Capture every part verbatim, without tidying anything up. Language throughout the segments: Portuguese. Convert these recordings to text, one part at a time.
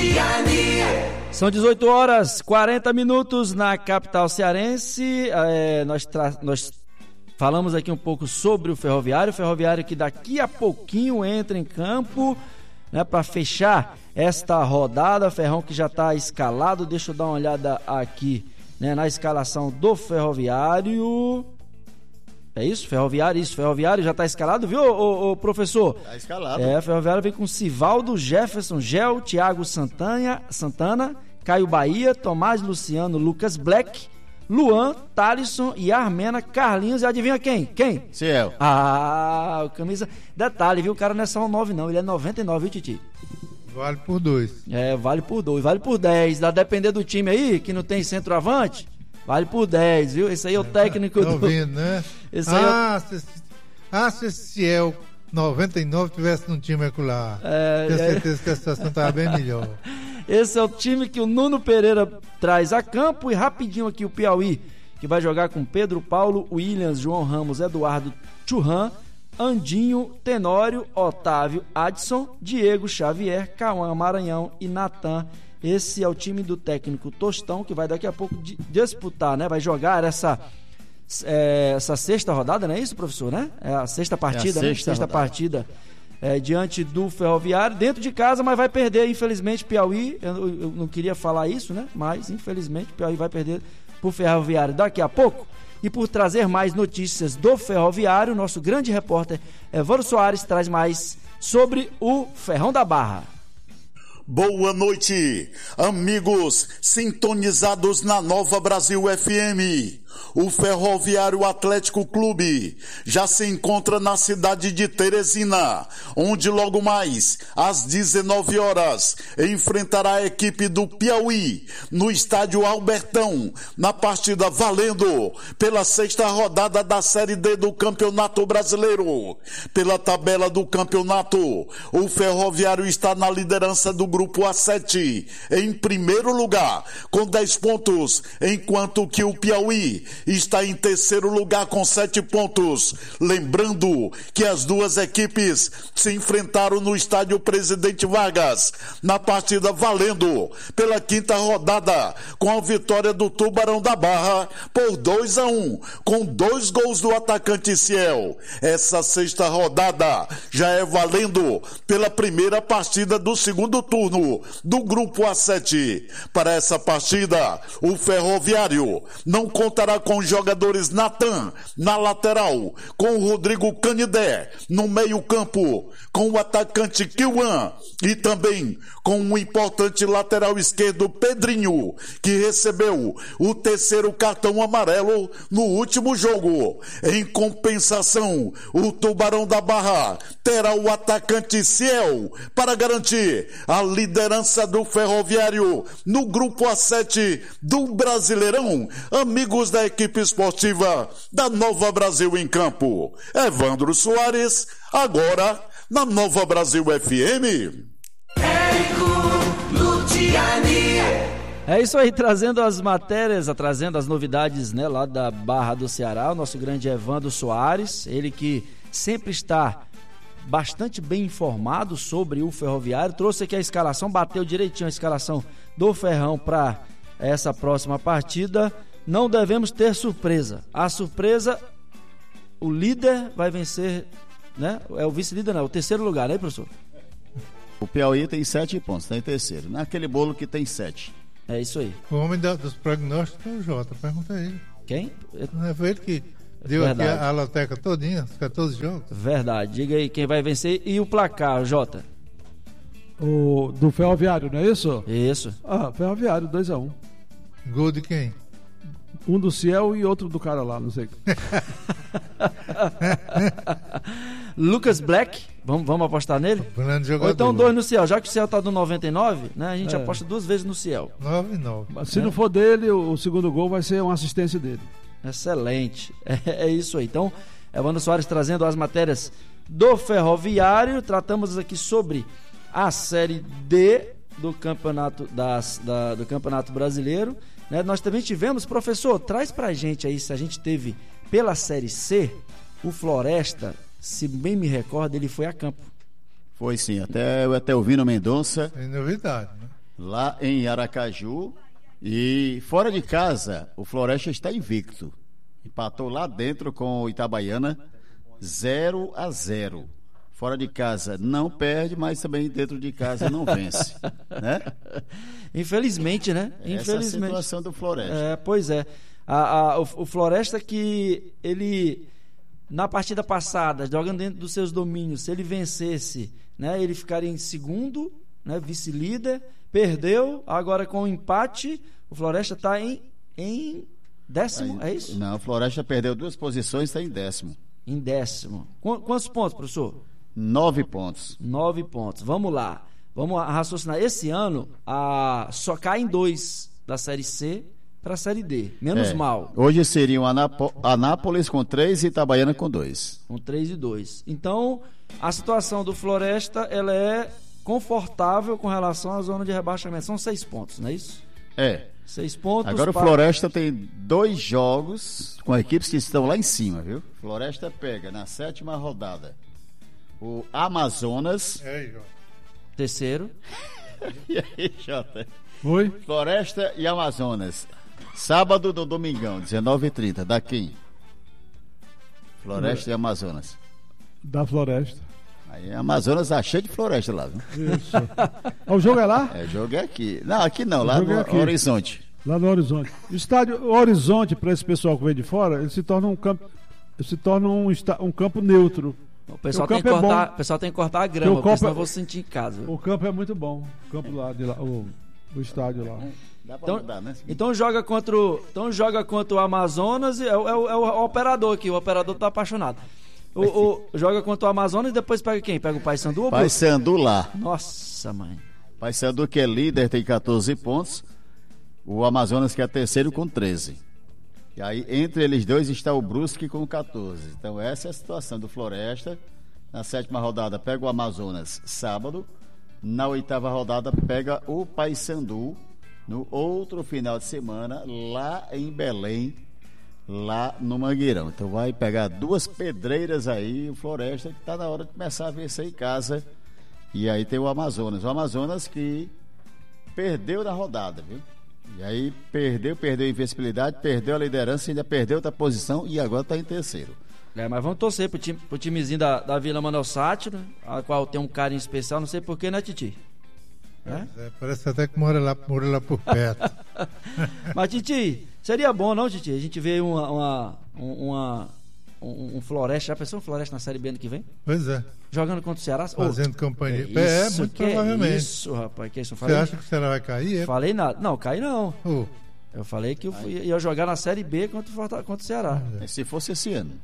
São dezoito horas e quarenta minutos na capital cearense. É, nós, tra- nós falamos aqui um pouco sobre o Ferroviário. O Ferroviário que daqui a pouquinho entra em campo, né, para fechar esta rodada. Ferrão que já está escalado. Deixa eu dar uma olhada aqui, né, na escalação do Ferroviário. É isso? Ferroviário, isso. Ferroviário já está escalado, viu, ô, ô, professor? Está escalado. É, Ferroviário vem com Sivaldo, Jefferson, Gel, Thiago Santana, Santana, Caio Bahia, Tomás Luciano, Lucas Black, Luan, Thalisson e Armena, Carlinhos e adivinha quem? Quem? Ciel. Ah, o camisa... Detalhe, viu? O cara não é só um nove não, ele é noventa e nove, viu, Titi? Vale por dois. É, vale por dois, vale por dez. Dá depender do time aí, que não tem centroavante, vale por dez, viu? Esse aí é o técnico Tô do... vendo, né? Esse aí ah, é o... se, ah, se esse Ciel noventa e nove tivesse num time acolá, É, tenho é... certeza que a situação estava bem melhor. Esse é o time que o Nuno Pereira traz a campo. E rapidinho aqui o Piauí, que vai jogar com Pedro Paulo, Williams, João Ramos, Eduardo Churran, Andinho, Tenório, Otávio Adson, Diego Xavier, Cauã Maranhão e Natan. Esse é o time do técnico Tostão, que vai daqui a pouco disputar, né? Vai jogar essa, é, essa sexta rodada, não é isso, professor, né? É a sexta partida, é a né? sexta, Sexta partida. É, diante do Ferroviário, dentro de casa, mas vai perder, infelizmente, Piauí. Eu, eu não queria falar isso, né? Mas, infelizmente, Piauí vai perder pro Ferroviário daqui a pouco. E por trazer mais notícias do Ferroviário, nosso grande repórter Evandro Soares traz mais sobre o Ferrão da Barra. Boa noite, amigos sintonizados na Nova Brasil F M. O Ferroviário Atlético Clube já se encontra na cidade de Teresina, onde logo mais, às dezenove horas, enfrentará a equipe do Piauí no estádio Albertão, na partida valendo pela sexta rodada da Série D do Campeonato Brasileiro. Pela tabela do campeonato, o Ferroviário está na liderança do grupo A sete, em primeiro lugar, com dez pontos, enquanto que o Piauí está em terceiro lugar com sete pontos. Lembrando que as duas equipes se enfrentaram no estádio Presidente Vargas, na partida valendo pela quinta rodada, com a vitória do Tubarão da Barra por dois a um, com dois gols do atacante Ciel. Essa sexta rodada já é valendo pela primeira partida do segundo turno do grupo A sete. Para essa partida, o Ferroviário não contará com os jogadores Natan na lateral, com o Rodrigo Canidé no meio campo, com o atacante Kiwan e também com um importante lateral esquerdo Pedrinho, que recebeu o terceiro cartão amarelo no último jogo. Em compensação, o Tubarão da Barra terá o atacante Ciel para garantir a liderança do Ferroviário no grupo A sete do Brasileirão. Amigos da equipe esportiva da Nova Brasil em campo, Evandro Soares, agora na Nova Brasil F M. É isso aí, trazendo as matérias, trazendo as novidades, né, lá da Barra do Ceará, o nosso grande Evandro Soares, ele que sempre está bastante bem informado sobre o Ferroviário, trouxe aqui a escalação, bateu direitinho a escalação do Ferrão para essa próxima partida. Não devemos ter surpresa. A surpresa, o líder vai vencer, né? É o vice-líder, não, é o terceiro lugar, né, professor? O Piauí tem sete pontos, está em terceiro. Naquele bolo que tem sete. É isso aí. O homem da, dos prognósticos é o Jota, pergunta a ele. Quem? Não é foi ele que deu Verdade. aqui a, a loteca todinha, os quatorze jogos? Verdade. Diga aí quem vai vencer e o placar, Jota. O do Ferroviário, não é isso? Isso. Ah, Ferroviário, dois a um. Gol de quem? Um do Ciel e outro do cara lá, não sei. Lucas Black, vamos, vamos apostar nele? Grande jogador. Ou então dois no Ciel, já que o Ciel tá do noventa e nove, né? A gente É. aposta duas vezes no Ciel. nove e nove. Mas se não for dele, o, o segundo gol vai ser uma assistência dele. Excelente. É, é isso aí. Então, Evandro Soares trazendo as matérias do Ferroviário. Tratamos aqui sobre a Série D do Campeonato, das, da, do Campeonato Brasileiro. Né? Nós também tivemos, professor, traz pra gente aí se a gente teve pela Série C, o Floresta, se bem me recordo, ele foi a campo. Foi sim, até, até o Vino Mendonça. Sem novidade, né? lá em Aracaju. E fora de casa, o Floresta está invicto. Empatou lá dentro com o Itabaiana, zero a zero. Fora de casa não perde, mas também dentro de casa não vence. Né? Infelizmente, né? Essa Infelizmente. é a situação do Floresta. É, pois é. A, a, o, o Floresta que ele, na partida passada, jogando dentro dos seus domínios, se ele vencesse, né, ele ficaria em segundo, né, vice-líder, perdeu, agora com o empate, o Floresta está em, em décimo, Aí, é isso? Não, o Floresta perdeu duas posições, está em décimo. Em décimo. Qu- quantos pontos, professor? Nove pontos. Nove pontos. Vamos lá. Vamos raciocinar. Esse ano, a... só caem dois da Série C para a Série D. Menos É, mal. Hoje seriam Anapo- Anápolis com três e Itabaiana com dois. Com três e dois. Então, a situação do Floresta, ela é confortável com relação à zona de rebaixamento. São seis pontos, não é isso? É. Seis pontos. Agora o para- Floresta tem dois jogos com equipes que estão lá em cima, viu? Floresta pega na sétima rodada o Amazonas. É, João. Terceiro. E aí, Jota? Oi? Floresta e Amazonas. Sábado do Domingão, dezenove e trinta. Da quem? Floresta e Amazonas. Da Floresta. Aí Amazonas tá cheio de floresta lá, viu? Isso. Ah, o jogo é lá? É, o jogo é aqui. Não, aqui não, lá jogo no é aqui. Horizonte. Lá no Horizonte. O estádio o Horizonte, para esse pessoal que vem de fora, ele se torna um campo, ele se torna um, esta- um campo neutro. O pessoal, O tem que, campo é cortar, bom. o pessoal tem que cortar a Porque grama, o porque campo senão é- eu vou sentir em casa. O campo é muito bom. O campo lá, de lá o, o estádio lá. Dá pra Então, mudar, né? então joga contra o, então joga contra o Amazonas e é, o- é o, é o operador aqui, o operador tá apaixonado. O, o- joga contra o Amazonas e depois pega quem? Pega o Paysandu ou o Brusque? Paysandu lá. Nossa, mãe. Paysandu que é líder, tem catorze pontos. O Amazonas que é terceiro com treze. E aí entre eles dois está o Brusque com catorze. Então essa é a situação do Floresta. Na sétima rodada pega o Amazonas sábado. Na oitava rodada pega o Paysandu no outro final de semana lá em Belém, lá no Mangueirão. Então vai pegar duas pedreiras aí, o Floresta, que está na hora de começar a vencer em casa. E aí tem o Amazonas. O Amazonas que perdeu na rodada, viu? E aí perdeu, perdeu a invencibilidade, perdeu a liderança, ainda perdeu outra posição e agora está em terceiro. É, mas vamos torcer pro, time, pro timezinho da, da Vila Manuel Sátiro, a qual tem um carinho especial, não sei porquê, né, Titi? É? É, parece até que mora lá, mora lá por perto. Mas, Titi, seria bom, não, Titi? A gente vê uma, uma, uma, um, um Floresta, já pensou um Floresta na Série B ano que vem? Pois é, Jogando contra o Ceará? fazendo companhia. que É, isso, muito que provavelmente. Isso, rapaz, que isso? Eu Você falei, acha que o Ceará vai cair? É? falei nada. Não, cai não. Oh, Eu falei que eu fui- ia jogar na Série B contra o, Forta- contra o Ceará. Mas se fosse esse ano,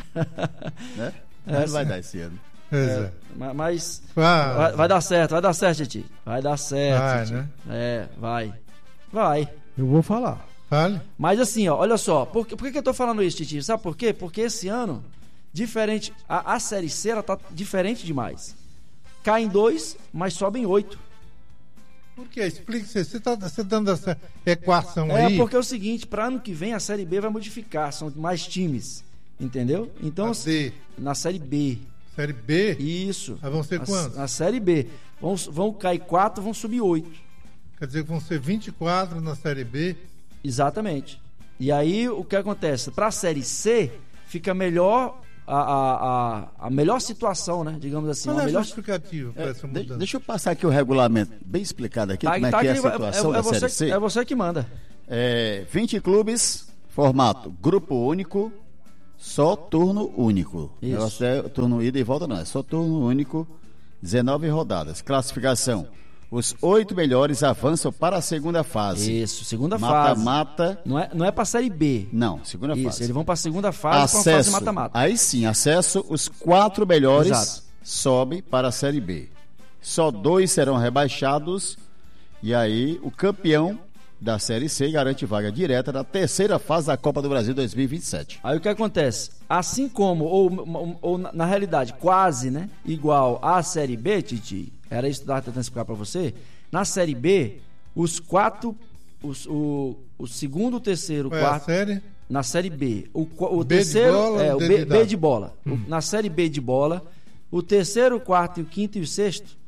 né? É, Mas não vai sim. dar esse ano. pois é. Ma- Mas Ah, vai, vai dar certo, vai dar certo, Titi. Vai dar certo, Vai, Titi. né? É, vai. Vai. Eu vou falar. Fale. Mas assim, ó, olha só, por, que- por que que eu tô falando isso, Titi? Sabe por quê? Porque esse ano, diferente, a, a Série C, ela tá diferente demais. Caem dois, mas sobem oito. Por quê? Explique você. Você está você dando essa equação É, aí. porque é o seguinte, para ano que vem a Série B vai modificar, são mais times, entendeu? Então, A D, na Série B, Série B, isso. Ah, vão ser Na- quantos? Na Série B, vão, vão cair quatro, vão subir oito. quer dizer que vão ser vinte e quatro na Série B. Exatamente. E aí o que acontece? Para a Série C fica melhor a, a, a, a melhor situação, né? Digamos assim, Qual uma é a melhor. justificativa para É, essa de- mudança? deixa eu passar aqui o regulamento bem explicado aqui, como é tá que é a aqui, situação é, da é você, Série C. é você que manda. É, vinte clubes, formato grupo único, só turno único. Isso. Negócio é turno ida e volta não, é só turno único, dezenove rodadas. Classificação: os oito melhores avançam para a segunda fase. Isso, segunda fase. Mata-mata. Não é, não é para Série B. Não, segunda Isso, fase. eles vão para a segunda fase, para uma fase Acesso. mata-mata. Aí sim, acesso, os quatro melhores Exato. sobem para a Série B. Só dois serão rebaixados. E aí, o campeão da Série C garante vaga direta na terceira fase da Copa do Brasil dois mil e vinte e sete. Aí o que acontece? Assim como, ou, ou, ou na, na realidade, quase, né? Igual à Série B, Titi, era isso que eu estava tentando explicar para você. Na Série B, os quatro, os, o, o segundo, o terceiro, o Qual é a quarto. série? Na Série B. O, qu- o B de terceiro. bola é, ou o D B, de B dado? de bola. O- na Série B de bola, o terceiro, o quarto, e o quinto e o sexto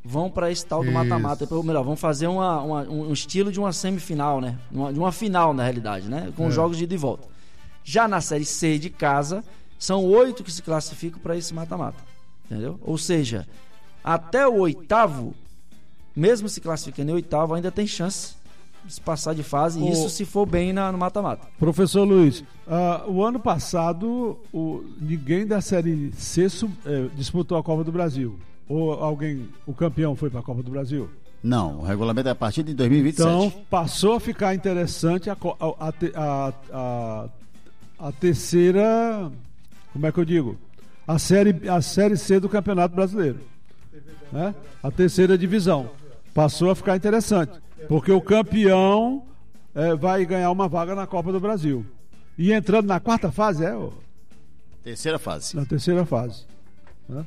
vão para esse tal do Isso. mata-mata. Ou melhor, vão fazer uma, uma, um estilo de uma semifinal, né? Uma, de uma final, na realidade, né? Com É. jogos de ida e volta. Já na Série C de casa, são oito que se classificam para esse mata-mata. Entendeu? Ou seja, até o oitavo, mesmo se classificando em oitavo, ainda tem chance de se passar de fase. O... Isso se for bem na, no mata-mata. Professor Luiz, uh, o ano passado, o, ninguém da Série C sub, eh, disputou a Copa do Brasil. Ou alguém, o campeão foi para a Copa do Brasil? Não, o regulamento é a partir de dois mil e vinte e sete. Então, passou a ficar interessante a, a, a, a, a terceira, como é que eu digo? A série, a série C do Campeonato Brasileiro. Né? A terceira divisão. Passou a ficar interessante, porque o campeão é, vai ganhar uma vaga na Copa do Brasil. E entrando na quarta fase, é? Ó, Terceira fase. na terceira fase. Né?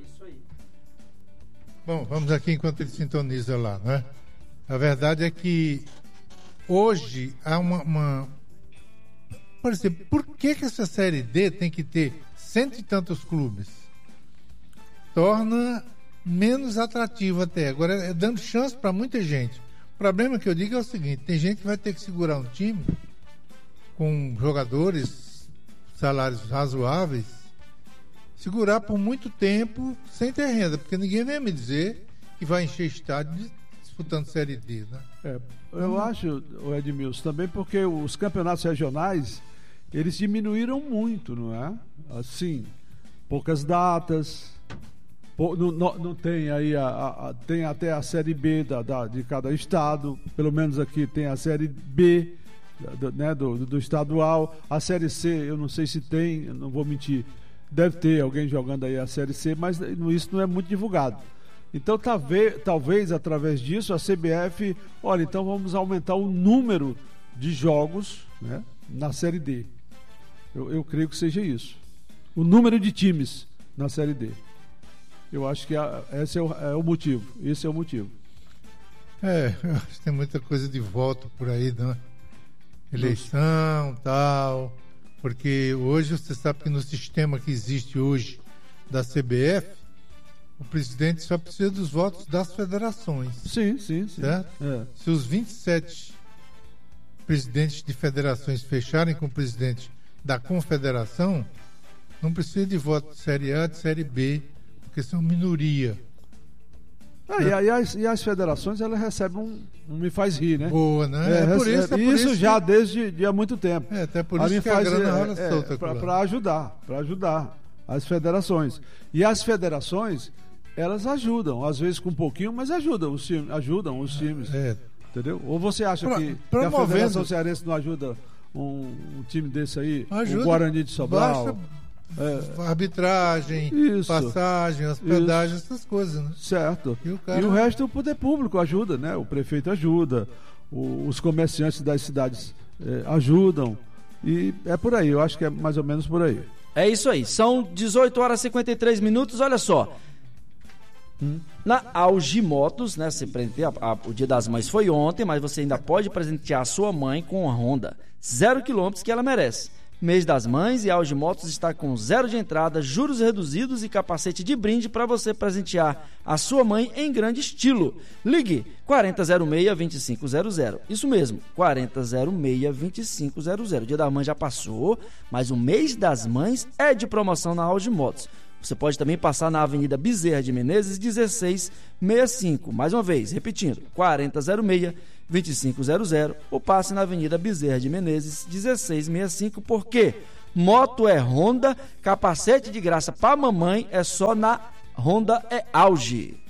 Bom, vamos aqui enquanto ele sintoniza lá, né? A verdade é que hoje há uma, uma... Por exemplo, por que que essa Série D tem que ter cento e tantos clubes? Torna menos atrativo até. Agora, é dando chance para muita gente. O problema que eu digo é o seguinte, tem gente que vai ter que segurar um time com jogadores, salários razoáveis, segurar por muito tempo sem ter renda, porque ninguém vem me dizer que vai encher estádio disputando Série D, né? É, eu hum. acho, o Edmilson, também porque os campeonatos regionais, eles diminuíram muito, não é? Assim, poucas datas, pou, não, não, não tem aí, a, a, a, tem até a Série B da, da, de cada estado, pelo menos aqui tem a Série B, do, né, do, do estadual, a Série C, eu não sei se tem, eu não vou mentir, deve ter alguém jogando aí a Série C, mas isso não é muito divulgado. Então, talvez, talvez através disso, a C B F, olha, então vamos aumentar o número de jogos, né, na Série D. Eu, eu creio que seja isso. O número de times na Série D. Eu acho que a, esse é o, é o motivo. Esse é o motivo. É, eu acho que tem muita coisa de voto por aí, né? Eleição, isso. Tal... Porque hoje você sabe que no sistema que existe hoje da C B F, o presidente só precisa dos votos das federações. Sim, sim, sim. Certo? É. Se os vinte e sete presidentes de federações fecharem com o presidente da confederação, não precisa de voto de Série A, de Série B, porque são minoria. Ah, e, e, as, e as federações, elas recebem um, um me faz rir, né? Boa, né? É, é por isso, é por isso, isso já que... desde de há muito tempo. É, até por a isso que faz, a grana é, rola é, solta. Para ajudar, para ajudar as federações. E as federações, elas ajudam, às vezes com um pouquinho, mas ajudam os times. Ajudam os times é. Entendeu? Ou você acha pra, que, pra que a Federação Cearense não ajuda um, um time desse aí? Ajuda. O Guarani de Sobral? Basta... É. Arbitragem, isso, passagem, hospedagem, isso. Essas coisas, né? Certo. E o, cara... e o resto o poder público ajuda, né? O prefeito ajuda, o, os comerciantes das cidades é, ajudam. E é por aí, eu acho que é mais ou menos por aí. É isso aí, são dezoito horas e cinquenta e três minutos, olha só. Hum. Na Auge Motos, né? Você presenteia, a, a, o Dia das Mães foi ontem, mas você ainda pode presentear a sua mãe com a Honda zero quilômetros que ela merece. Mês das Mães e a Auge Motos está com zero de entrada, juros reduzidos e capacete de brinde para você presentear a sua mãe em grande estilo. Ligue quarenta zero seis, vinte e cinco zero zero. Isso mesmo, quarenta zero seis, vinte e cinco zero zero. O Dia da Mãe já passou, mas o Mês das Mães é de promoção na Auge Motos. Você pode também passar na Avenida Bezerra de Menezes, dezesseis sessenta e cinco. Mais uma vez, repetindo, quarenta zero seis, vinte e cinco zero zero, ou passe na Avenida Bezerra de Menezes, dezesseis sessenta e cinco, porque moto é Honda, capacete de graça para mamãe é só na Honda é Auge.